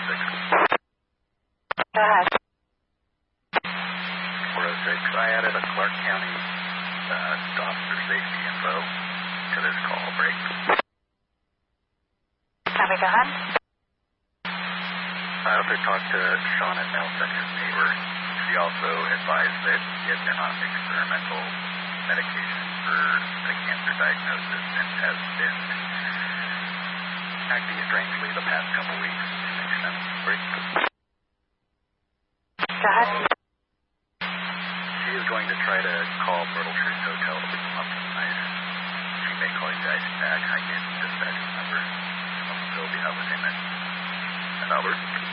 Go ahead. 406, I added a Clark County officer safety info to this call break. Copy, go ahead. I also talked to Sean and Nelson, his neighbor. She also advised that he had been on experimental medication for a cancer diagnosis and has been acting strangely the past couple weeks. Break. Go ahead. She is going to try to call Myrtle Trees Hotel to pick him up tonight. She may call you guys back. I gave the dispatch number. I'll still be out with him at Albert.